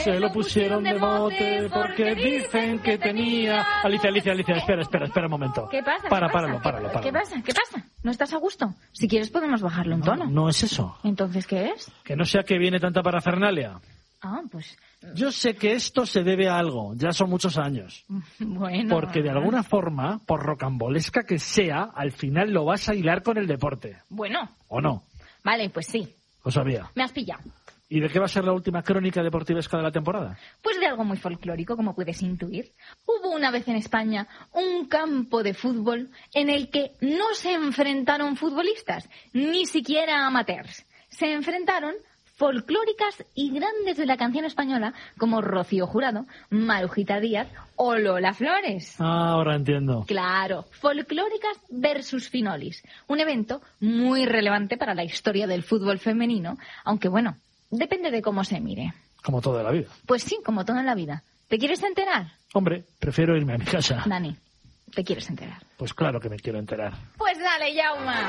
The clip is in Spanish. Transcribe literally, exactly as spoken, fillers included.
Se lo pusieron de mote porque dicen que tenía... Alicia, Alicia, Alicia, espera, espera, espera un momento. ¿Qué pasa? Para, ¿Qué páralo, pasa? páralo, páralo. ¿Qué pasa? ¿Qué pasa? ¿No estás a gusto? Si quieres podemos bajarle un tono. No, no es eso. ¿Entonces qué es? Que no sea que viene tanta parafernalia. Ah, pues... Yo sé que esto se debe a algo, ya son muchos años. Bueno... Porque de alguna forma, por rocambolesca que sea, al final lo vas a hilar con el deporte. Bueno. ¿O no? Vale, pues sí. Lo sabía. Me has pillado. ¿Y de qué va a ser la última crónica deportivesca de la temporada? Pues de algo muy folclórico, como puedes intuir. Hubo una vez en España un campo de fútbol en el que no se enfrentaron futbolistas, ni siquiera amateurs. Se enfrentaron folclóricas y grandes de la canción española como Rocío Jurado, Marujita Díaz o Lola Flores. Ah, ahora entiendo. Claro, folclóricas versus finolis. Un evento muy relevante para la historia del fútbol femenino, aunque bueno, depende de cómo se mire. Como toda la vida. Pues sí, como todo en la vida. ¿Te quieres enterar? Hombre, prefiero irme a mi casa. Dani, ¿te quieres enterar? Pues claro que me quiero enterar. Pues dale, Yauma.